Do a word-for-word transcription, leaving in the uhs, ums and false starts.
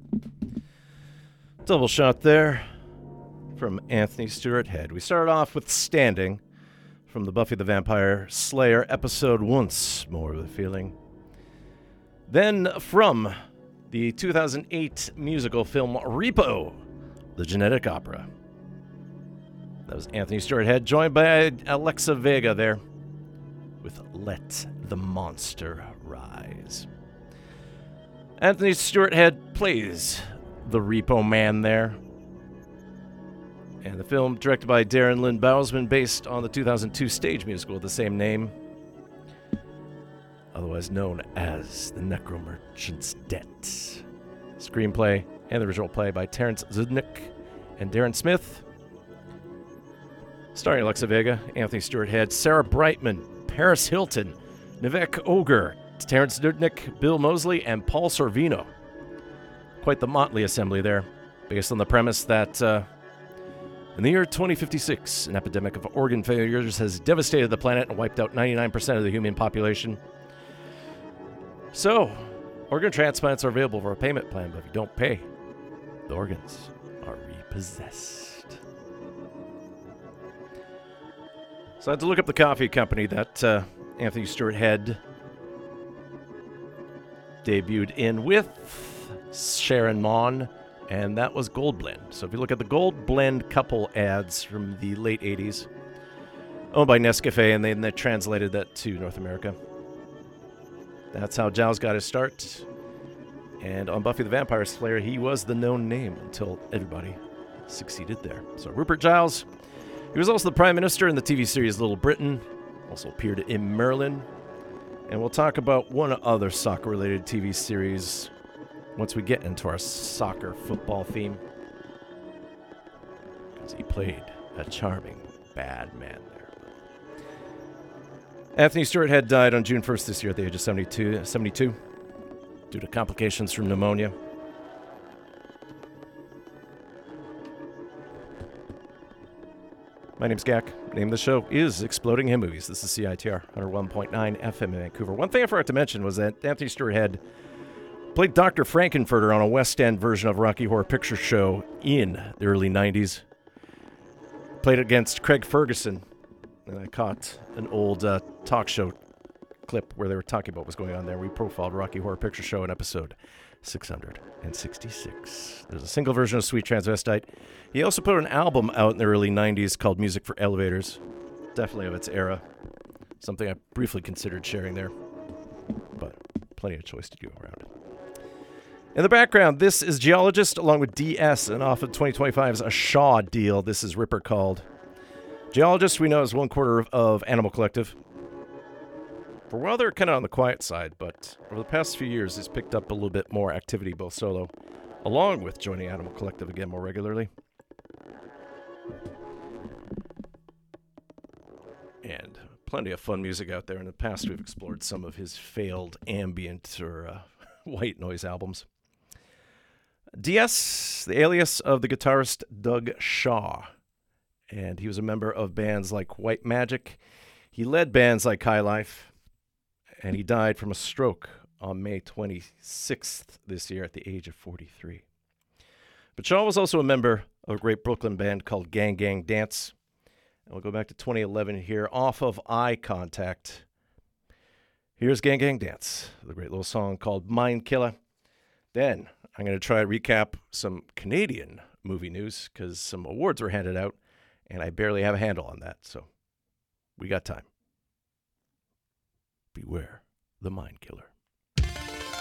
Double shot there from Anthony Stewart Head. We started off with Standing from the Buffy the Vampire Slayer episode Once More of the Feeling. Then from the two thousand eight musical film Repo, the Genetic Opera. That was Anthony Stewart Head, joined by Alexa Vega there with Let the Monster Rise. Anthony Stewart Head plays the Repo Man there. And the film, directed by Darren Lynn Bousman, based on the two thousand two stage musical with the same name, otherwise known as The Necromerchant's Debt. Screenplay and the original play by Terrence Zudnik and Darren Smith. Starring Alexa Vega, Anthony Stewart Head, Sarah Brightman, Paris Hilton, Nivek Ogre, Terrence Zudnik, Bill Moseley, and Paul Sorvino. Quite the motley assembly there, based on the premise that uh, in the year twenty fifty-six, an epidemic of organ failures has devastated the planet and wiped out ninety-nine percent of the human population. So, organ transplants are available for a payment plan, but if you don't pay, the organs are repossessed. So I had to look up the coffee company that uh, Anthony Stewart Head debuted in with Sharon Mon, and that was Gold Blend. So if you look at the Gold Blend couple ads from the late eighties, owned by Nescafe, and then they translated that to North America. That's how Giles got his start. And on Buffy the Vampire Slayer, he was the known name until everybody succeeded there. So Rupert Giles, he was also the Prime Minister in the T V series Little Britain, also appeared in Merlin. And we'll talk about one other soccer-related T V series once we get into our soccer football theme, because he played a charming bad man there. Anthony Stewart Head died on June first this year at the age of seventy-two, seventy-two due to complications from pneumonia. My name's Gak. Name of the show is Exploding Hymn Movies. This is C I T R, one oh one point nine F M in Vancouver. One thing I forgot to mention was that Anthony Stewart Head played Doctor Frankenfurter on a West End version of Rocky Horror Picture Show in the early nineties. Played against Craig Ferguson, and I caught an old uh, talk show clip where they were talking about what's going on there. We profiled Rocky Horror Picture Show in episode six hundred sixty-six. There's a single version of Sweet Transvestite. He also put an album out in the early nineties called Music for Elevators. Definitely of its era. Something I briefly considered sharing there, but plenty of choice to go around. In the background, this is Geologist along with D S, and off of twenty twenty-five's A Shaw deal. This is Ripper Called. Geologist we know is one quarter of, of Animal Collective. For a while, they're kind of on the quiet side, but over the past few years, he's picked up a little bit more activity, both solo, along with joining Animal Collective again more regularly. And plenty of fun music out there. In the past, we've explored some of his failed ambient or uh, white noise albums. D S, the alias of the guitarist Doug Shaw. And he was a member of bands like White Magic. He led bands like High Life. And he died from a stroke on May twenty-sixth this year at the age of forty-three. But Shaw was also a member of a great Brooklyn band called Gang Gang Dance. And we'll go back to twenty eleven here off of Eye Contact. Here's Gang Gang Dance, the great little song called Mind Killer. Then I'm going to try to recap some Canadian movie news because some awards were handed out, and I barely have a handle on that, so we got time. Beware the Mind Killer.